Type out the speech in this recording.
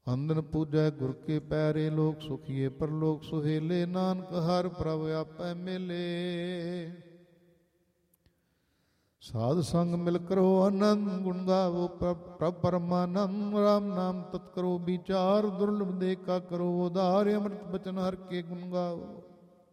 ਅੰਦਨ ਪੂਜੈ ਗੁਰ ਕੇ ਪੈਰੇ, ਲੋਕ ਸੁਖੀਏ ਪਰਲੋਕ ਸੁਹੇਲੇ, ਨਾਨਕ ਹਰ ਪ੍ਰਭ ਆਪੈ ਮੇਲੇ। ਸਾਧ ਸੰਗ ਮਿਲ ਕਰੋ ਆਨੰਦ, ਗੁਣ ਗਾਵੋ ਪ੍ਰਭ ਪਰਮਾਨੰਦ। ਰਾਮ ਨਾਮ ਤਤ ਕਰੋ ਵਿਚਾਰ, ਦੁਰਲਭ ਦੇਖਾ ਕਰੋ ਉਧਾਰ। ਅੰਮ੍ਰਿਤ ਬਚਨ ਹਰ ਕੇ ਗੁਣ ਗਾਵੋ।